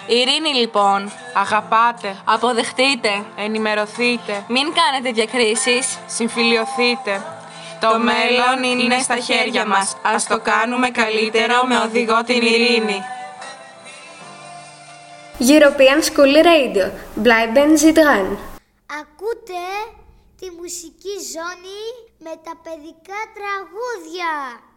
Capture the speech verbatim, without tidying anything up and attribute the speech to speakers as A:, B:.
A: Ειρήνη λοιπόν.
B: Αγαπάτε.
A: Αποδεχτείτε.
B: Ενημερωθείτε.
A: Μην κάνετε διακρίσεις.
B: Συμφιλιωθείτε. Το μέλλον είναι στα χέρια μας. Ας το κάνουμε καλύτερο με οδηγό την ειρήνη.
C: European School Radio. Bleiben Sie dran.
D: Ακούτε τη μουσική ζώνη με τα παιδικά τραγούδια.